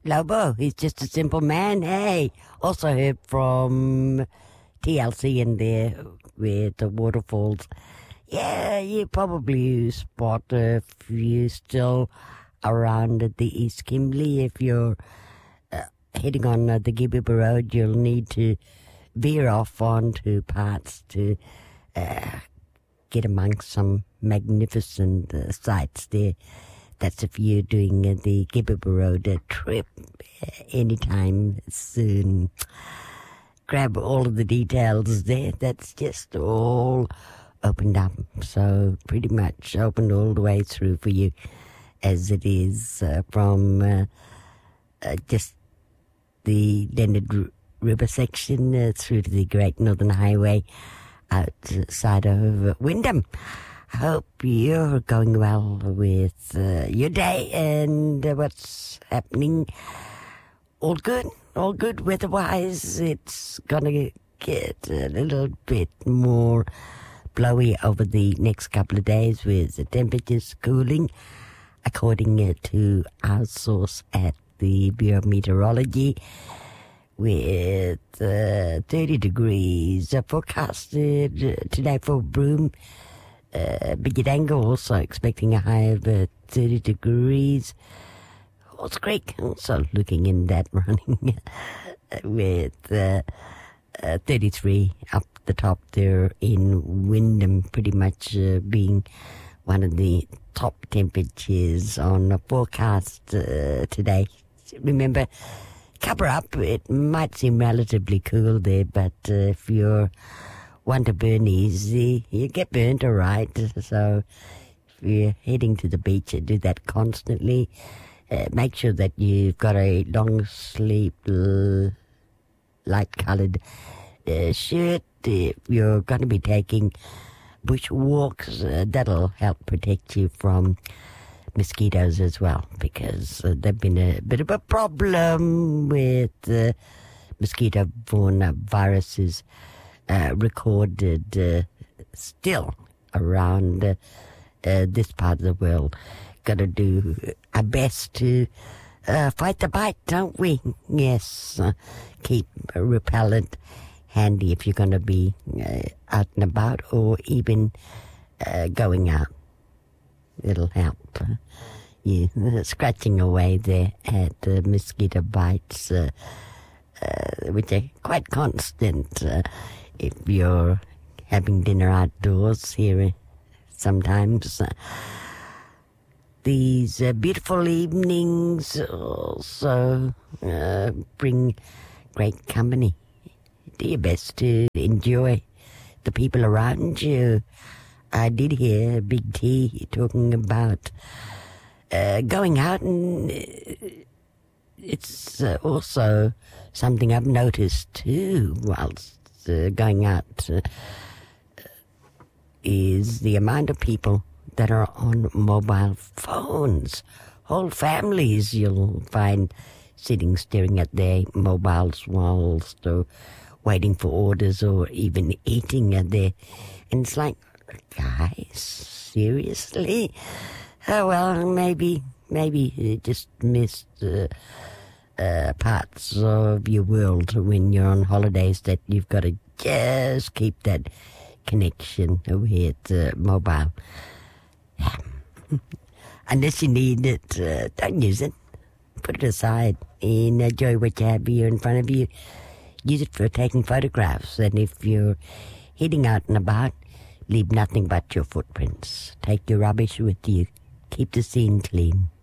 Lobo, he's just a simple man. Hey, also heard from TLC in there with the waterfalls. Yeah, you probably spot a few still around at the East Kimberley. If you're heading on the Gibbiba Road, you'll need to veer off onto parts to get amongst some magnificent sights there. That's if you're doing the Gibbiba Road trip anytime soon. Grab all of the details there. That's just all opened up. So pretty much opened all the way through for you as it is from just the Leonard River section through to the Great Northern Highway outside of Wyndham. I hope you're going well with your day and what's happening. All good weather-wise. It's going to get a little bit more blowy over the next couple of days with the temperatures cooling, according to our source at the Bureau of Meteorology, with 30 degrees forecasted today for Broome. Bidjadanga also expecting a high of 30 degrees. Halls Creek also looking in that running with 33 up the top there in Wyndham, pretty much being one of the top temperatures on the forecast today. Remember, cover up. It might seem relatively cool there, but if you're one to burn easy, you get burnt, all right. So if you're heading to the beach, do that constantly. Make sure that you've got a long sleeve, light-coloured shirt. If you're going to be taking bush walks, that'll help protect you from mosquitoes as well, because they've been a bit of a problem with mosquito-borne viruses recorded still around this part of the world. Got to do our best to fight the bite, don't we? Yes, keep repellent handy if you're going to be out and about or even going out. It'll help. You scratching away there at mosquito bites, which are quite constant if you're having dinner outdoors here sometimes. These beautiful evenings also bring great company. Do your best to enjoy the people around you. I did hear Big T talking about going out, and it's also something I've noticed too whilst going out is the amount of people that are on mobile phones. Whole families you'll find sitting staring at their mobiles whilst waiting for orders or even eating at there. And it's like, guys, seriously? Oh, well, maybe you just missed parts of your world when you're on holidays that you've got to just keep that connection with mobile. Unless you need it, don't use it. Put it aside and enjoy what you have here in front of you. Use it for taking photographs. And if you're heading out and about, leave nothing but your footprints. Take your rubbish with you. Keep the scene clean.